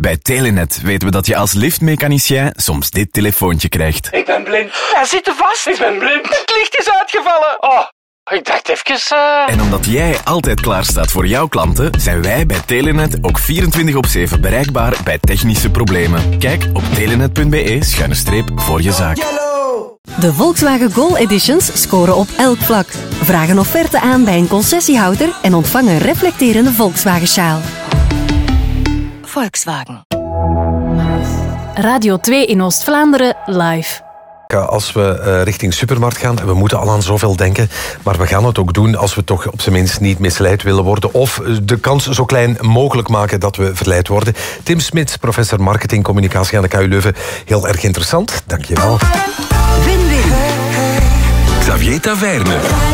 Bij Telenet weten we dat je als liftmechanicien soms dit telefoontje krijgt. Ik ben blind. Hij zit er vast. Ik ben blind. Het licht is uitgevallen. Oh, ik dacht even... En omdat jij altijd klaar staat voor jouw klanten, zijn wij bij Telenet ook 24/7 bereikbaar bij technische problemen. Kijk op telenet.be/voor je zaak. De Volkswagen Gol Editions scoren op elk vlak. Vraag een offerte aan bij een concessiehouder en ontvang een reflecterende Volkswagen-sjaal. Volkswagen. Radio 2 in Oost-Vlaanderen live. Als we richting supermarkt gaan, en we moeten al aan zoveel denken, maar we gaan het ook doen als we toch op zijn minst niet misleid willen worden of de kans zo klein mogelijk maken dat we verleid worden. Tim Smits, professor marketing communicatie aan de KU Leuven. Heel erg interessant, dankjewel. Xavier Taverne.